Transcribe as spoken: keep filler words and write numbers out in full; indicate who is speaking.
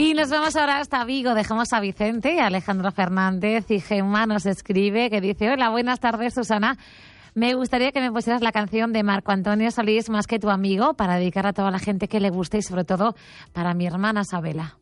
Speaker 1: Y nos vamos ahora hasta Vigo. Dejamos a Vicente, Alejandro Fernández y Gemma nos escribe que dice: hola, buenas tardes, Susana. Me gustaría que me pusieras la canción de Marco Antonio Solís, Más que tu amigo, para dedicar a toda la gente que le guste y sobre todo para mi hermana Sabela.